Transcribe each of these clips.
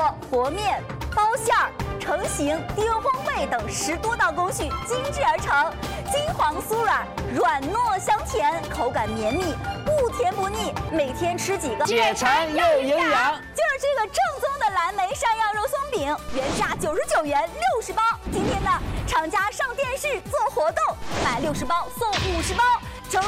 和面、包馅儿、成型、低温烘焙等10多道工序精制而成，金黄酥软，软糯香甜，口感绵密，不甜不腻。每天吃几个， 解馋又营养。 就是这个正宗的蓝莓山药肉松饼，原价99元60包。今天呢，厂家上电视做活动，买60包送50包，整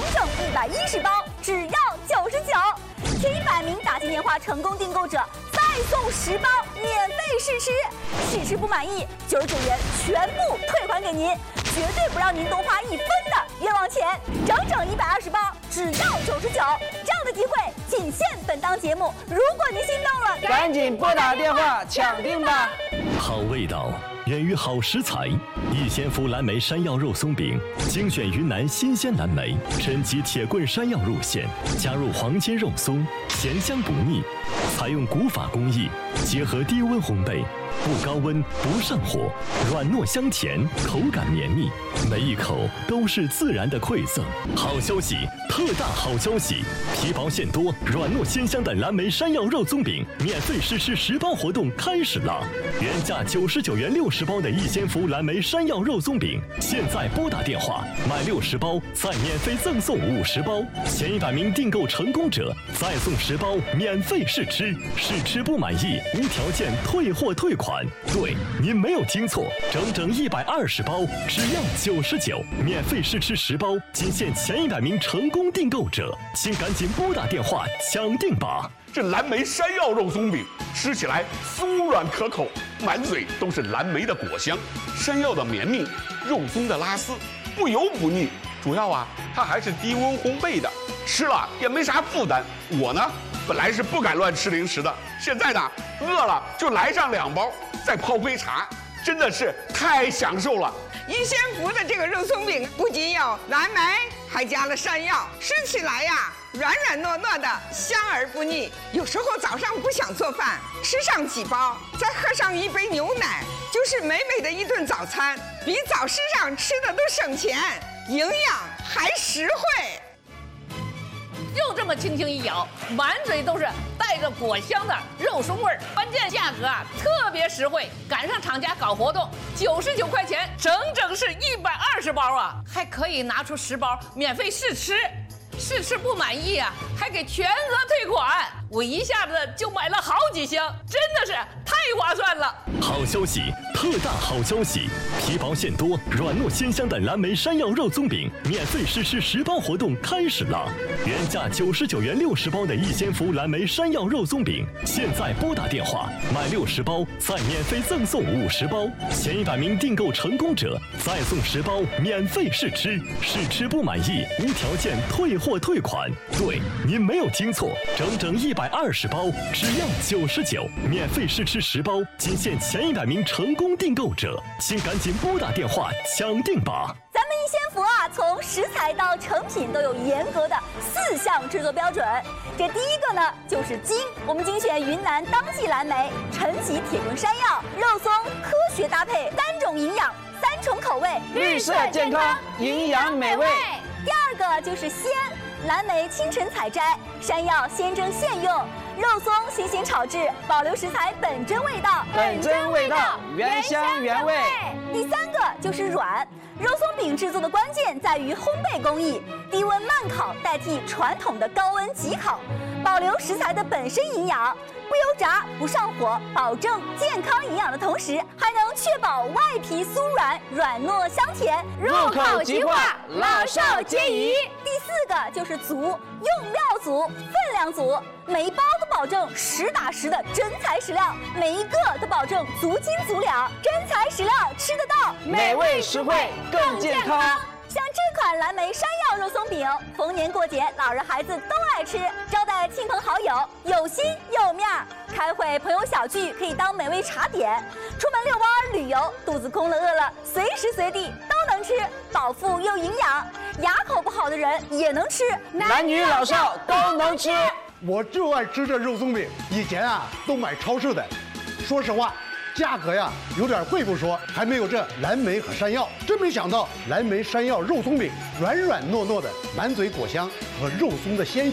110包，只要99。前100名打进电话成功订购者，再送10包免费试吃，试吃不满意，99元全部退还给您，绝对不让您多花1分的冤枉钱，整120包，只要99。这样的机会仅限本档节目，如果您心动了， 赶紧拨打电话抢订吧。 好味道源于好食材，逸仙福蓝莓山药肉松饼，精选云南新鲜蓝莓，珍集铁棍山药入馅，加入黄金肉松，咸香不腻。采用古法工艺，结合低温烘焙，不高温不上火，软糯香甜，口感绵密，每一口都是自然的馈赠。好消息，特大好消息！皮薄馅多，软糯鲜香的蓝莓山药肉松饼免费试吃10包活动开始了！原价99元60包的逸仙福蓝莓山药肉松饼，现在拨打电话买60包，再免费赠送50包，前100名订购成功者再送10包免费试吃，试吃不满意无条件退货退款。对，您没有听错，整120包，只要99，免费试吃10包，仅限前100名成功订购者，请赶紧拨打电话抢订吧！ 这蓝莓山药肉松饼吃起来酥软可口，满嘴都是蓝莓的果香，山药的绵密，肉松的拉丝，不油不腻。主要啊，它还是低温烘焙的，吃了也没啥负担。我呢，本来是不敢乱吃零食的，现在呢，饿了就来上2包，再泡杯茶，真的是太享受了。 逸仙福的这个肉松饼不仅有蓝莓，还加了山药，吃起来呀软软糯糯的，香而不腻。有时候早上不想做饭，吃上几包，再喝上一杯牛奶，就是美美的一顿早餐，比早市上吃的都省钱，营养还实惠。 就这么轻轻一咬，满嘴都是带着果香的肉松味儿。关键价格啊特别实惠，赶上厂家搞活动，99块钱，整是120包啊，还可以拿出10包免费试吃。试吃不满意啊，还给全额退款。我一下子就买了好几箱，真的是太划算了。 好消息，特大好消息！皮薄馅多，软糯鲜香的蓝莓山药肉松饼免费试吃10包活动开始了。原价99元60包的逸仙福蓝莓山药肉松饼，现在拨打电话买60包，再免费赠送50包，前100名订购成功者再送10包免费试吃，试吃不满意无条件退货退款。对，您没有听错，整120包，只要99，免费试吃10包，仅限前100名成功订购者，请赶紧拨打电话抢订吧！ 咱们逸仙福啊，从食材到成品都有严格的4项制作标准。这第一个呢，就是精，我们精选云南当季蓝莓，陈皮铁棍山药，肉松科学搭配，3种营养，3重口味， 绿色健康，营养美味。 第二个就是鲜，蓝莓清晨采摘，山药现蒸现用，肉松新鲜炒制，保留食材本真味道， 原香原味。 第三个就是软，肉松饼制作的关键在于烘焙工艺，低温慢烤代替传统的高温急烤，保留食材的本身营养，不油炸不上火，保证健康营养的同时，还能确保外皮酥软，软糯香甜， 入口即化，老少皆宜。 第4个就是足，用料足，分量足，每一包都保证实打实的真材实料，每一个都保证足斤足两，真材实料吃得到， 美味实惠更健康。 像这款蓝莓山药肉松饼，逢年过节老人孩子都爱吃，招待亲朋好友有心有面儿，开会朋友小聚可以当美味茶点，出门遛弯旅游，肚子空了饿了，随时随地都能吃，饱腹又营养，牙口不好的人也能吃， 男女老少都能吃。 我就爱吃这肉松饼，以前啊都买超市的，说实话价格呀有点贵不说，还没有这蓝莓和山药。真没想到蓝莓山药肉松饼软软糯糯的，满嘴果香和肉松的鲜香，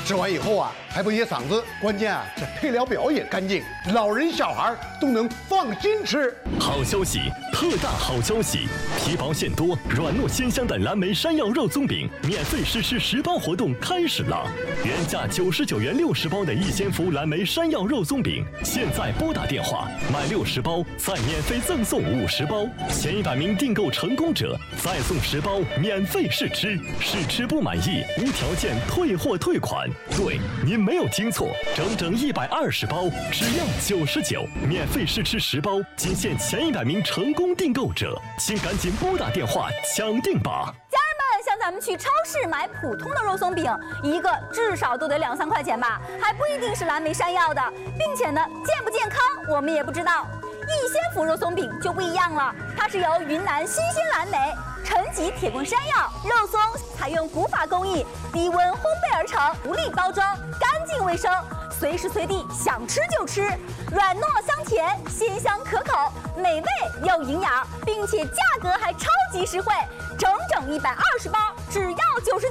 吃完以后啊还不噎嗓子，关键啊这配料表也干净，老人小孩都能放心吃。 好消息，特大好消息！皮薄馅多、软糯鲜香的蓝莓山药肉松饼免费试吃10包活动开始了！原价99元60包的逸仙福蓝莓山药肉松饼，现在拨打电话买60包，再免费赠送50包，前100名订购成功者再送10包免费试吃，试吃不满意无条件退货退款。对，您没有听错，整整120包，只要99，免费试吃10包，仅限前100名成功订购者，请赶紧拨打电话抢订吧！ 家人们，像咱们去超市买普通的肉松饼，一个至少都得2、3块钱吧，还不一定是蓝莓山药的，并且呢，健不健康我们也不知道。逸仙福肉松饼就不一样了，它是由云南新鲜蓝莓、陈吉铁棍山药肉松采用古法工艺，低温烘焙而成，独立包装，干净卫生，随时随地想吃就吃，软糯香甜，鲜香可口，美味又营养，并且价格还超级实惠，整120包，只要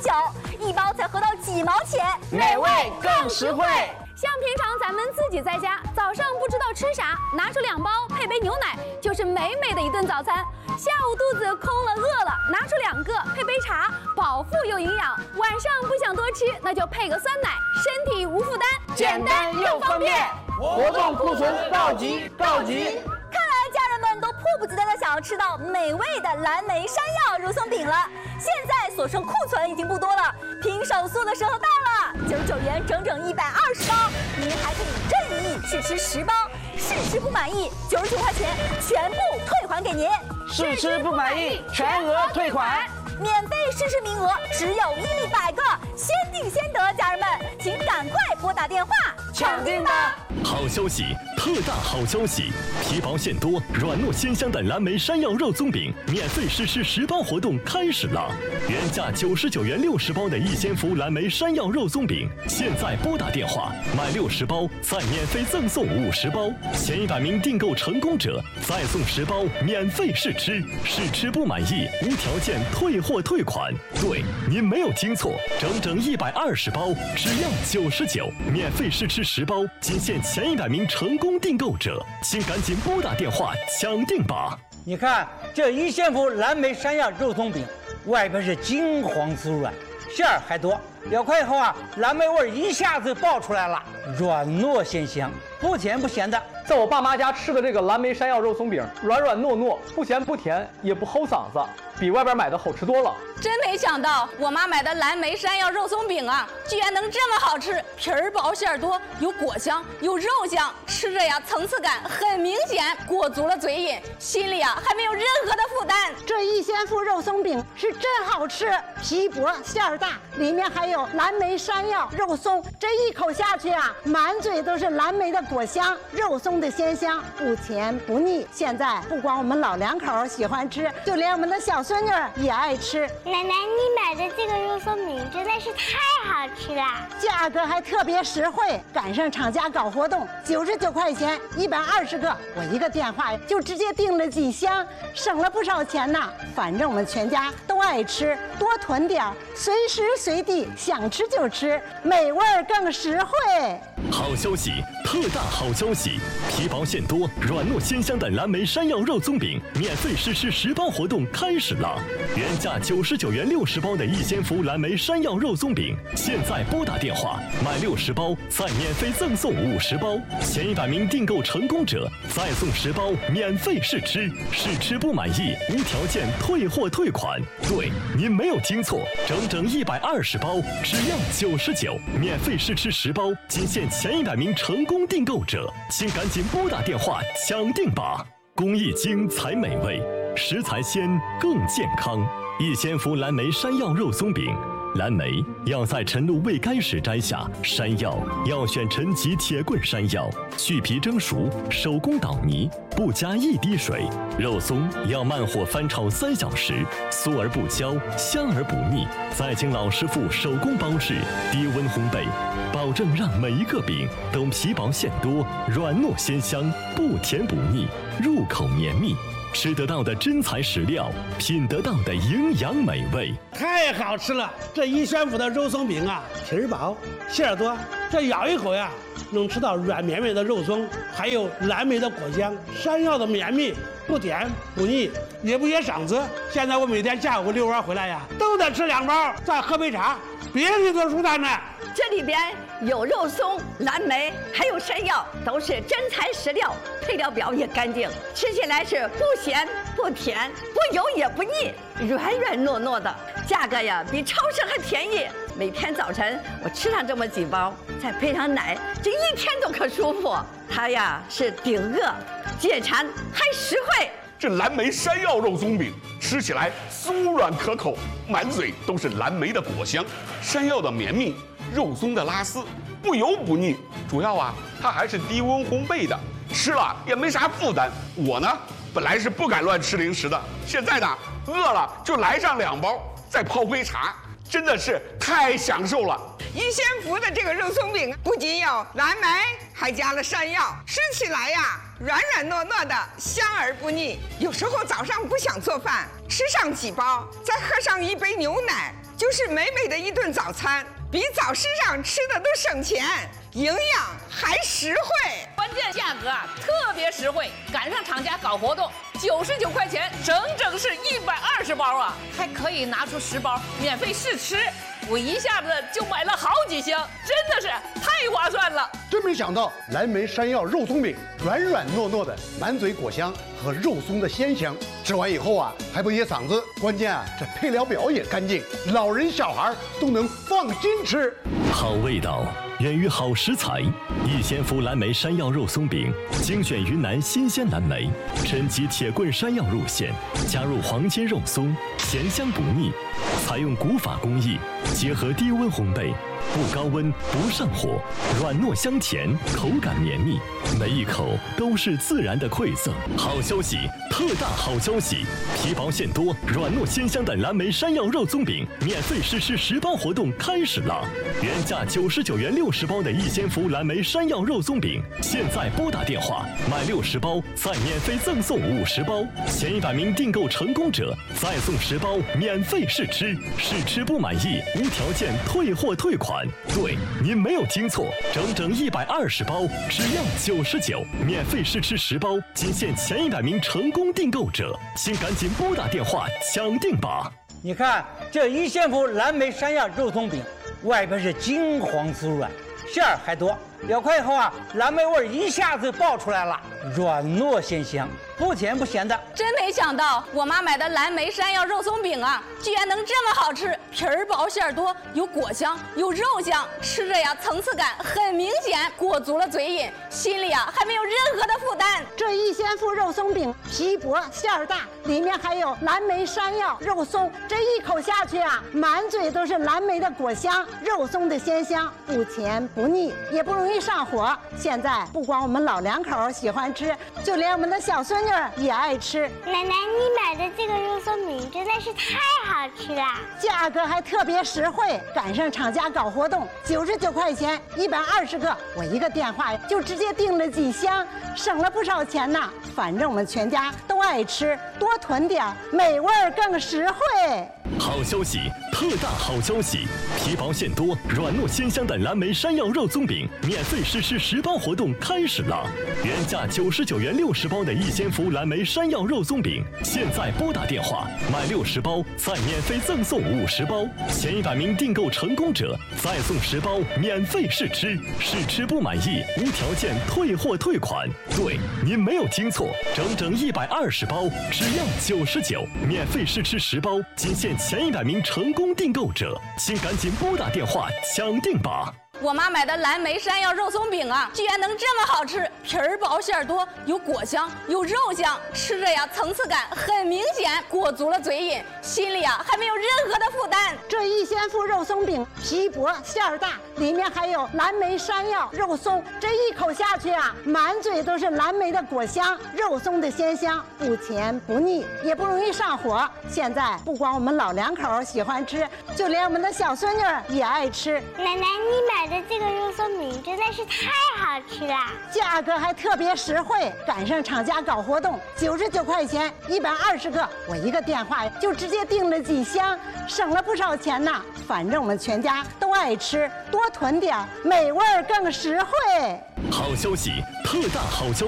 99，一包才合到几毛钱， 美味更实惠。 像平常咱们自己在家，早上不知道吃啥，拿出2包配杯牛奶，就是美美的一顿早餐。下午肚子空了饿了，拿出2个配杯茶，饱腹又营养。晚上不想多吃，那就配个酸奶，身体无负担， 简单又方便。活动库存告急告急！ 看来家人们都迫不及待的想要吃到美味的蓝莓山药肉松饼了。现在所剩库存已经不多了，拼手速的时候到了，99元整120包，您还可以任意试吃10包，试吃不满意99块钱全部退还给您， 试吃不满意全额退款。 免费试吃名额只有100个，先订先得，家人们，请赶快拨打电话抢订吧！ 好消息，特大好消息！皮薄馅多、软糯鲜香的蓝莓山药肉松饼免费试吃10包活动开始了！原价99元60包的逸仙福蓝莓山药肉松饼，现在拨打电话买60包，再免费赠送50包，前100名订购成功者再送10包免费试吃，试吃不满意无条件退货退款。对，您没有听错，整120包，只要99，免费试吃10包，仅限前100名成功订购者，请赶紧拨打电话抢订吧！ 你看这逸仙福蓝莓山药肉松饼，外边是金黄酥软，馅儿还多，咬开以后啊，蓝莓味一下子爆出来了，软糯鲜香，不甜不咸的。 在我爸妈家吃的这个蓝莓山药肉松饼，软软糯糯，不咸不甜，也不齁嗓子，比外边买的好吃多了。 真没想到我妈买的蓝莓山药肉松饼啊，居然能这么好吃，皮儿薄馅儿多，有果香有肉香，吃着呀层次感很明显，裹足了嘴瘾，心里啊还没有任何的负担。 这逸仙福肉松饼是真好吃，皮薄馅儿大，里面还有蓝莓山药肉松，这一口下去啊，满嘴都是蓝莓的果香，肉松的鲜香，不甜不腻。现在不光我们老两口喜欢吃，就连我们的小孙女也爱吃。 奶奶，你买的这个肉松饼真的是太好吃了， 价格还特别实惠，赶上厂家搞活动，99块钱120个，我一个电话就直接订了几箱，省了不少钱呢。反正我们全家都爱吃，多囤点儿，随时随地想吃就吃，美味更实惠。 好消息，特大好消息！皮薄馅多、软糯鲜香的蓝莓山药肉松饼免费试吃10包活动开始了！原价99元60包的逸仙福蓝莓山药肉松饼，现在拨打电话买60包，再免费赠送50包，前100名订购成功者再送10包免费试吃，试吃不满意无条件退货退款。对，您没有听错，整120包，只要99，免费试吃10包，仅限前100名成功订购者，请赶紧拨打电话抢订吧！工艺精才美味，食材鲜更健康。逸仙福蓝莓山药肉松饼，蓝莓要在晨露未干时摘下，山药要选陈吉铁棍山药，去皮蒸熟，手工捣泥，不加1滴水。肉松要慢火翻炒3小时，酥而不焦，香而不腻，再经老师傅手工包制，低温烘焙，保证让每一个饼都皮薄馅多，软糯鲜香，不甜不腻，入口绵密。 吃得到的真材实料，品得到的营养美味。 太好吃了！这一宣府的肉松饼啊，皮儿薄，馅儿多，这咬一口呀，能吃到软绵绵的肉松，还有蓝莓的果香，山药的绵密，不甜不腻，也不噎嗓子。现在我每天下午遛弯回来呀，都得吃2包，再喝杯茶，别提多舒坦呢。 这里边有肉松、蓝莓，还有山药，都是真材实料，配料表也干净，吃起来是不咸不甜，不油也不腻，软软糯糯的。价格呀比超市还便宜。每天早晨我吃上这么几包，再配上奶，这一天都可舒服。它呀是顶饿、解馋还实惠。 这蓝莓山药肉松饼吃起来酥软可口，满嘴都是蓝莓的果香，山药的绵密，肉松的拉丝，不油不腻。主要啊，它还是低温烘焙的，吃了也没啥负担。我呢，本来是不敢乱吃零食的，现在呢，饿了就来上2包，再泡杯茶，真的是太享受了。 一仙福的这个肉松饼不仅有蓝莓，还加了山药，吃起来呀软软糯糯的，香而不腻。有时候早上不想做饭，吃上几包，再喝上一杯牛奶，就是美美的一顿早餐，比早市上吃的都省钱，营养还实惠。 关键价格啊特别实惠，赶上厂家搞活动，99块钱，整是120包啊，还可以拿出10包免费试吃。我一下子就买了好几箱，真的是太划算了。 真没想到蓝莓山药肉松饼软软糯糯的，满嘴果香和肉松的鲜香，吃完以后啊还不噎嗓子。关键啊这配料表也干净，老人小孩都能放心吃。 好味道源于好食材，一仙福蓝莓山药肉松饼精选云南新鲜蓝莓，升级铁棍山药入馅，加入黄金肉松，咸香不腻。采用古法工艺，结合低温烘焙，不高温不上火，软糯香甜，口感绵密，每一口都是自然的馈赠。好消息，特大好消息！皮薄馅多，软糯鲜香的蓝莓山药肉松饼免费试吃10包活动开始了！原价99元60包的一仙福蓝莓山药肉松饼，现在拨打电话买60包，再免费赠送50包，前100名订购成功者再送10包免费试吃，试吃不满意无条件退货退款。对，您没有听错，整120包，只要99，免费试吃10包，仅限前100名成功订购者，请赶紧拨打电话抢订吧！ 你看这一仙福蓝莓山药肉松饼，外边是金黄酥软，馅儿还多，咬块以后啊，蓝莓味一下子爆出来了，软糯鲜香，不甜不咸的。 真没想到我妈买的蓝莓山药肉松饼啊，居然能这么好吃，皮儿薄馅儿多，有果香有肉香，吃着呀层次感很明显，裹足了嘴瘾，心里啊还没有任何的负担。 这一仙福肉松饼皮薄馅儿大，里面还有蓝莓山药肉松，这一口下去啊，满嘴都是蓝莓的果香，肉松的鲜香，不甜不腻，也不容易上火。现在不光我们老两口喜欢吃，就连我们的小孙女也爱吃。 奶奶，你买的这个肉松饼真的是太好吃了， 价格还特别实惠，赶上厂家搞活动，99块钱120个，我一个电话就直接订了几箱，省了不少钱呢。反正我们全家都爱吃，多囤点，美味更实惠。 好消息，特大好消息！皮薄馅多，软糯鲜香的蓝莓山药肉松饼免费试吃10包活动开始了！原价99元60包的一仙福蓝莓山药肉松饼，现在拨打电话买60包，再免费赠送50包，前100名订购成功者再送10包免费试吃，试吃不满意无条件退货退款。对，您没有听错，整120包，只要99，免费试吃10包，仅限前100名成功订购者，请赶紧拨打电话抢订吧！ 我妈买的蓝莓山药肉松饼啊，居然能这么好吃，皮儿薄馅儿多，有果香有肉香，吃着呀层次感很明显，裹足了嘴瘾，心里啊还没有任何的负担。 这一仙福肉松饼皮薄馅儿大， 里面还有蓝莓、山药、肉松，这一口下去啊，满嘴都是蓝莓的果香，肉松的鲜香，不甜不腻，也不容易上火。现在不光我们老两口喜欢吃，就连我们的小孙女也爱吃。 奶奶，你买的这个肉松饼真的是太好吃了， 价格还特别实惠，赶上厂家搞活动，99块钱120个，我一个电话就直接订了几箱，省了不少钱呢。反正我们全家都爱吃，多囤点，美味更实惠。 好消息，特大好消息！